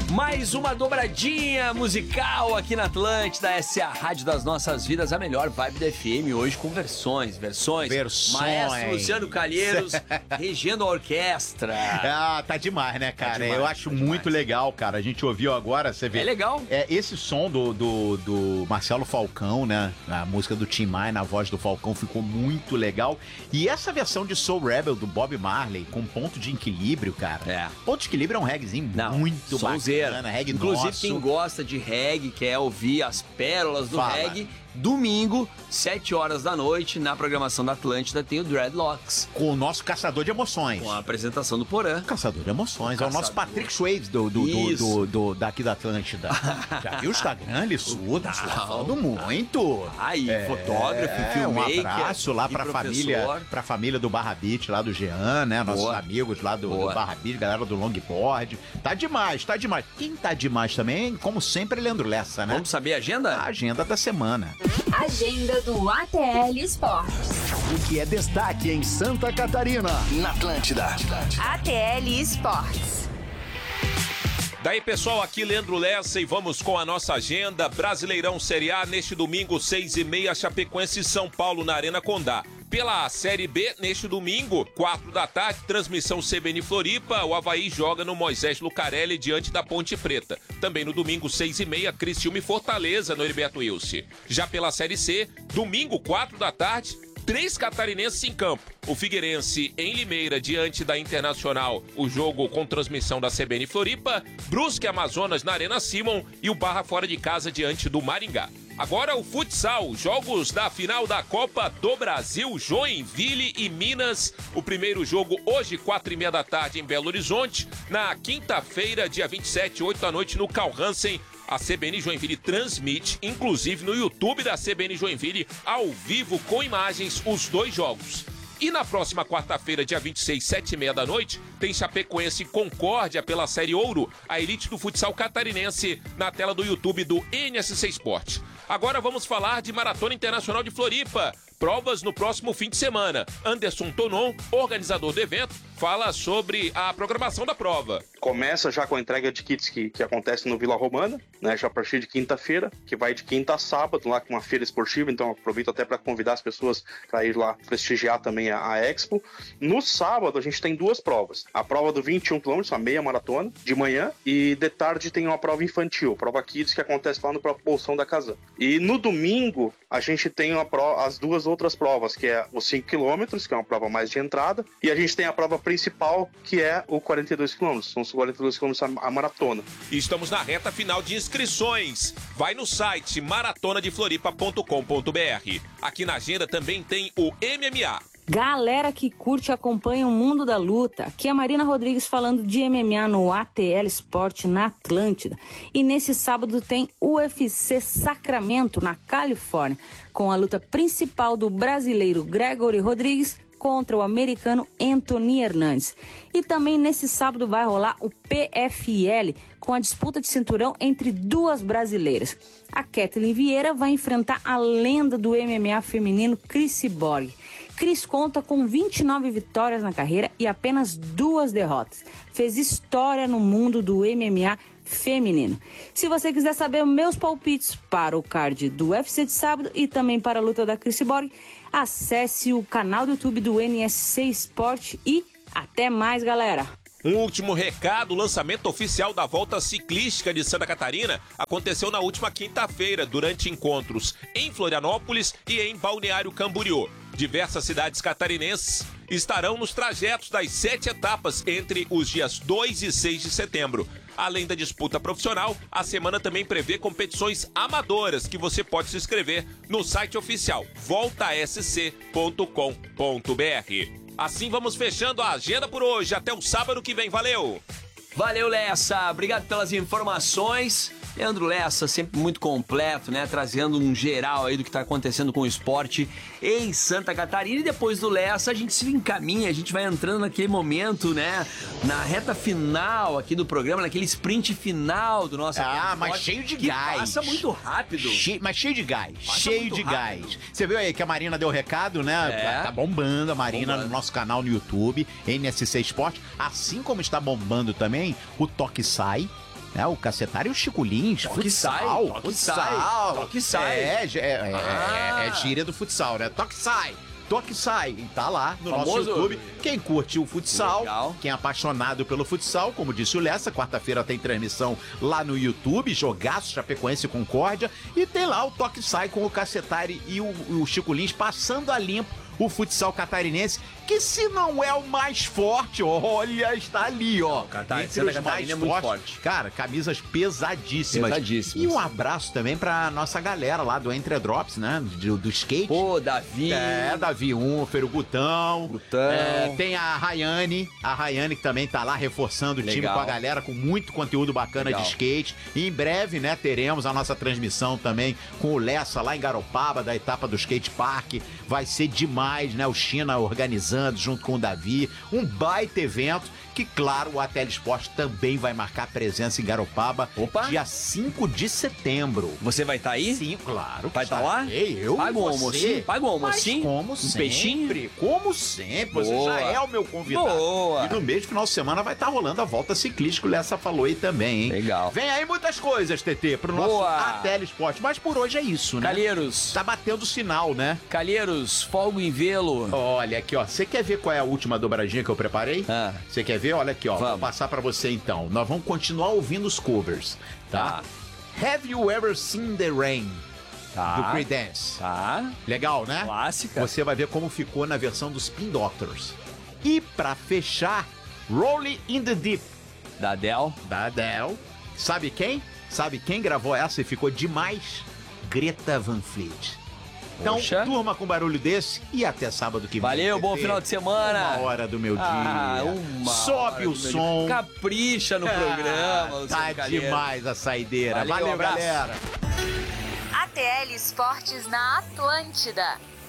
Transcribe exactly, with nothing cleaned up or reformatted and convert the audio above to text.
Mais uma dobradinha musical aqui na Atlântida. Essa é a rádio das nossas vidas, a melhor vibe da F M. Hoje com versões, versões. Versões. Maestro Luciano Calheiros regendo a orquestra. Ah, tá demais, né, cara? Tá demais, Eu acho tá muito demais. legal, cara. A gente ouviu agora, você vê. É legal. É, esse som do, do, do Marcelo Falcão, né? A música do Tim Maia na voz do Falcão ficou muito legal. E essa versão de Soul Rebel do Bob Marley, com ponto de equilíbrio, cara. É. Ponto de equilíbrio é um reggaezinho Não, muito sonzeira. bacana. Reggae Inclusive, nosso. quem gosta de reggae, quer ouvir as pérolas do Fala. reggae, domingo, sete horas da noite, na programação da Atlântida, tem o Dreadlocks. Com o nosso caçador de emoções. Com a apresentação do Porã. Caçador de emoções. Caçador. É o nosso Patrick Swayze do, do, do, do, do, daqui da Atlântida. Já viu o Instagram? Ele suda, suda falando muito. Aí, É, fotógrafo, um filmmaker. abraço lá e pra professor. família, pra família do Barra Beach, lá do Jean, né? Nossos Boa. amigos lá do, do Boa. Barra Beach, galera do longboard. Tá demais, tá demais. Quem tá demais também, como sempre, é Leandro Lessa, né? Vamos saber a agenda? A agenda da semana. Agenda do A T L Esportes. O que é destaque em Santa Catarina, na Atlântida. A T L Esportes. Daí, pessoal, aqui Leandro Lessa e vamos com a nossa agenda. Brasileirão Série A, neste domingo, seis e meia, Chapecoense e São Paulo na Arena Condá. Pela Série B, neste domingo, quatro da tarde, transmissão C B N Floripa, o Avaí joga no Moisés Lucarelli diante da Ponte Preta. Também no domingo, seis e meia, Criciúma e Fortaleza no Heriberto Wilson. Já pela Série C, domingo, quatro da tarde, três catarinenses em campo. O Figueirense em Limeira, diante da Internacional, o jogo com transmissão da C B N Floripa, Brusque Amazonas na Arena Simon e o Barra fora de casa diante do Maringá. Agora o futsal, jogos da final da Copa do Brasil, Joinville e Minas. O primeiro jogo hoje, quatro e meia da tarde em Belo Horizonte. Na quinta-feira, dia vinte e sete, oito da noite no Carl Hansen. A C B N Joinville transmite, inclusive no YouTube da C B N Joinville, ao vivo com imagens, os dois jogos. E na próxima quarta-feira, dia vinte e seis, sete e meia da noite, tem Chapecoense e Concórdia pela Série Ouro, a elite do futsal catarinense, na tela do YouTube do N S C Sport. Agora vamos falar de Maratona Internacional de Floripa. Provas no próximo fim de semana. Anderson Tonon, organizador do evento, fala sobre a programação da prova. Começa já com a entrega de kits que, que acontece no Vila Romana, né, já a partir de quinta-feira, que vai de quinta a sábado, lá com uma feira esportiva, então aproveito até para convidar as pessoas para ir lá prestigiar também a, a Expo. No sábado a gente tem duas provas, a prova do vinte e um quilômetros, a meia maratona, de manhã, e de tarde tem uma prova infantil, prova Kids, que acontece lá no próprio Bolsão da Casan. E no domingo a gente tem uma prova, as duas outras provas, que é os cinco quilômetros, que é uma prova mais de entrada, e a gente tem a prova principal, que é o quarenta e dois quilômetros, são os quarenta e dois quilômetros a, a maratona. E estamos na reta final de inscrições. Vai no site maratona de floripa ponto com ponto b r. Aqui na agenda também tem o M M A. Galera que curte e acompanha o mundo da luta, aqui é a Marina Rodrigues falando de M M A no A T L Sport na Atlântida. E nesse sábado tem U F C Sacramento, na Califórnia, com a luta principal do brasileiro Gregory Rodrigues contra o americano Anthony Hernandes. E também nesse sábado vai rolar o P F L, com a disputa de cinturão entre duas brasileiras. A Kathleen Vieira vai enfrentar a lenda do M M A feminino Cris Cyborg. Cris conta com vinte e nove vitórias na carreira e apenas duas derrotas. Fez história no mundo do M M A feminino. Se você quiser saber meus palpites para o card do U F C de sábado e também para a luta da Cris Cyborg, acesse o canal do YouTube do N S C Sport e até mais, galera! Um último recado, o lançamento oficial da Volta Ciclística de Santa Catarina aconteceu na última quinta-feira, durante encontros em Florianópolis e em Balneário Camboriú. Diversas cidades catarinenses estarão nos trajetos das sete etapas entre os dias dois e seis de setembro. Além da disputa profissional, a semana também prevê competições amadoras que você pode se inscrever no site oficial volta s c ponto com ponto b r. Assim vamos fechando a agenda por hoje. Até o sábado que vem. Valeu! Valeu, Lessa. Obrigado pelas informações. Leandro Lessa, sempre muito completo, né? Trazendo um geral aí do que tá acontecendo com o esporte em Santa Catarina. E depois do Lessa, a gente se encaminha, a gente vai entrando naquele momento, né? Na reta final aqui do programa, naquele sprint final do nosso... Ah, mas cheio de que gás. passa muito rápido. Che... Mas cheio de gás. Passa cheio muito de rápido. gás. Você viu aí que a Marina deu recado, né? É. Tá bombando a Marina Bombando. no nosso canal no YouTube, N S C Sport. Assim como está bombando também o Toque Sai. né? O Cacetari e o Chico Lins, Toque futsal, sai, toque futsal. sai, toque sai. É, é, é, Ah. é, é gíria do futsal, né? Toque sai. Toque sai, e tá lá no Famoso. nosso YouTube. Quem curte o futsal, Legal. quem é apaixonado pelo futsal, como disse o Lessa, quarta-feira tem transmissão lá no YouTube, Jogaço Chapecoense e Concórdia, e tem lá o Toque Sai com o Cacetari e o, o Chico Lins passando a limpo o futsal catarinense, que se não é o mais forte, olha, está ali, ó. Catar- entre Santa os mais Catarina é muito fortes. forte. Cara, camisas pesadíssimas. Pesadíssimas. E um abraço também pra nossa galera lá do Entre Drops, né? Do, do skate. Pô, Davi. É, Davi Unfer, o Gutão. Gutão. É, tem a Rayane, a Rayane que também tá lá reforçando o time Legal. com a galera, com muito conteúdo bacana Legal. de skate. E em breve, né, teremos a nossa transmissão também com o Lessa lá em Garopaba, da etapa do skate park. Vai ser demais, né? O China organizando junto com o Davi. Um baita evento que, claro, o A T L Esporte também vai marcar presença em Garopaba. Opa. Dia cinco de setembro. Você vai estar aí? Sim, claro. que Vai estar lá? estarei. Eu Paga um você. almocinho? Paga um almocinho? Mas como Um sempre. peixinho? Como sempre. Você Boa. já é o meu convidado. Boa. E no mês de final de semana vai estar rolando a volta ciclística. O Lessa falou aí também, hein? Legal. Vem aí muitas coisas, T T, pro nosso Boa. A T L Esporte. Mas por hoje é isso, né? Calheiros. Tá batendo sinal, né? Calheiros, folgo em velo. Olha aqui, ó. Você quer ver qual é a última dobradinha que eu preparei? Ah. Você quer ver? Olha aqui, ó. Vamos. Vou passar pra você então. Nós vamos continuar ouvindo os covers, tá? Have You Ever Seen the Rain? Tá. Do Creedence. Tá. Legal, né? Clássica. Você vai ver como ficou na versão dos Spin Doctors. E pra fechar, Rolling in the Deep, Da Adele. da Adele. Sabe quem? Sabe quem gravou essa e ficou demais? Greta Van Fleet. Então, Poxa. turma com barulho desse e até sábado que vem. Valeu, bom T T. final de semana. Uma hora do meu dia. Ah, uma Sobe hora o do meu som. dia. Capricha no Ah, programa, Luciano Tá Calheiros. demais a saideira. Valeu, Valeu, um abraço. galera. A T L Esportes na Atlântida.